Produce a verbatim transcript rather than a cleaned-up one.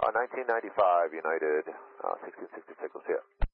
nineteen ninety-five United, uh, sixteen sixty-six, we'll see you.